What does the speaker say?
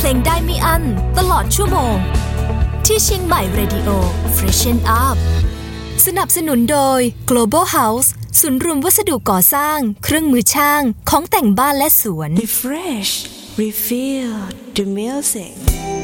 งได้ไม่อั้นตลอดชั่วโมงที่เชียงใหม่ Radio Freshen Up สนับสนุนโดย Global House ศูนย์รวมวัสดุก่อสร้างเครื่องมือช่างของแต่งบ้านและสวน Refresh, refill the music